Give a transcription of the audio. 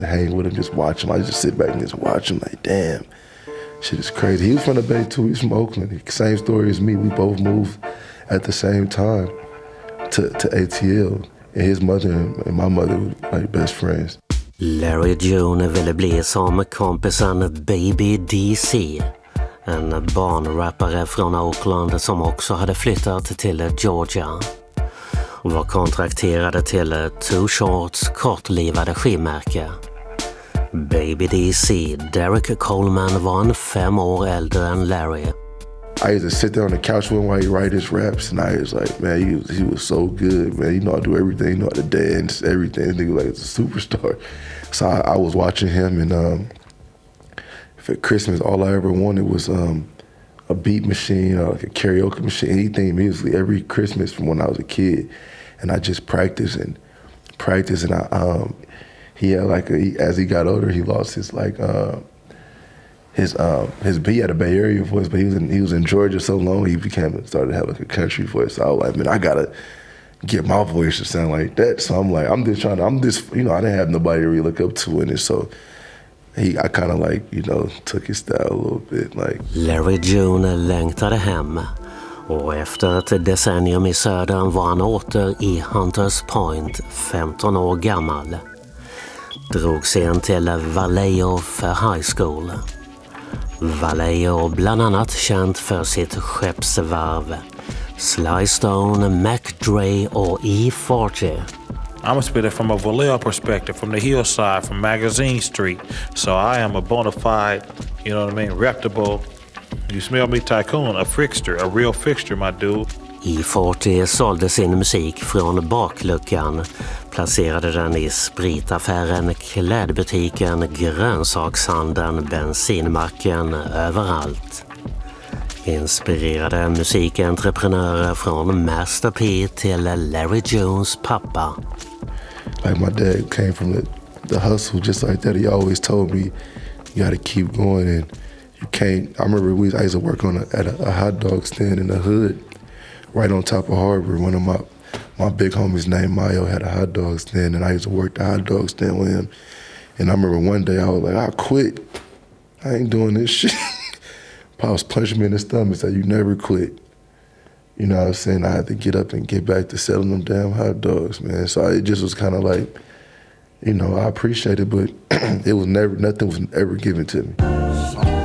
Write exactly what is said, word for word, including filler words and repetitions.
hang with him, just watch him. I just sit back and just watch him like, damn, shit is crazy. He was from the Bay too, he's from Oakland. Same story as me, we both moved at the same time to, to A T L. And his mother and my mother were like best friends. Larry June ville bli som kompisen Baby D C, en barnrappare från Oakland som också hade flyttat till Georgia och var kontrakterade till Too Shorts kortlivade skivmärke. Baby D C, Derek Coleman, var en fem år äldre än Larry. I used to sit there on the couch with him while he write his raps, and I was like, man, he was, he was so good, man. He know how to do everything, he know how to dance, everything. This nigga like a superstar. So I, I was watching him, and um, for Christmas, all I ever wanted was um, a beat machine or like a karaoke machine, anything musically, every Christmas from when I was a kid. And I just practiced and practiced, and I, um, he had like, a, he, as he got older, he lost his like, uh, His um his he had a Bay Area voice, but he was in he was in Georgia so long he became started to have like a country voice. So I was like, man, I gotta get my voice to sound like that. So I'm like, I'm just trying to, I'm just, you know, I didn't have nobody to really look up to in it. So he, I kind of like, you know, took his style a little bit. Like Larry June längtade hem, och efter ett decennium i södern var han åter i Hunters Point, femton år gammal. Drog sen till Vallejo för high school. Vallejo bland annat känt för sitt skeppsvarv, Sly Stone, Mac Dre och E fyrtio. I'm gonna spit it from a Vallejo perspective, from the hillside, from Magazine Street. So I am a bona fide, you know what I mean, reputable, you smell me tycoon, a fixture, a real fixture, my dude. E fyrtio sålde sin musik från bakluckan, placerade den i spritaffären, klädbutiken, grönsakshandeln, bensinmacken, överallt. Inspirerade musikentreprenörer från Master P till Larry Jones pappa. Like my dad came from the, the hustle just like that. He always told me, you gotta keep going, and you can't. I remember we I used to work on a, at a, a hot dog stand in the hood, right on top of Harbor. One of my my big homies named Mayo had a hot dog stand, and I used to work the hot dog stand with him. And I remember one day I was like, I quit. I ain't doing this shit. Pops punched me in the stomach and said, you never quit. You know what I'm saying? I had to get up and get back to selling them damn hot dogs, man. So it just was kind of like, you know, I appreciate it, but it was never, nothing was ever given to me.